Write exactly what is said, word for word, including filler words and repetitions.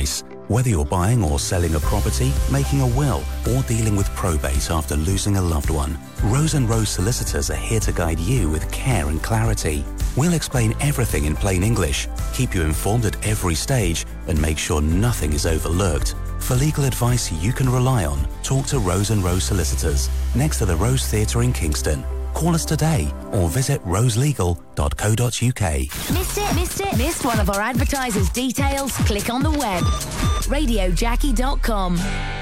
advice. Whether you're buying or selling a property, making a will, or dealing with probate after losing a loved one, Rose and Rose Solicitors are here to guide you with care and clarity. We'll explain everything in plain English, keep you informed at every stage, and make sure nothing is overlooked. For legal advice you can rely on, talk to Rose and Rose Solicitors, next to the Rose Theatre in Kingston. Call us today or visit roselegal dot co dot uk. Missed it? Missed it? Missed one of our advertisers' details? Click on the web. radio jackie dot com.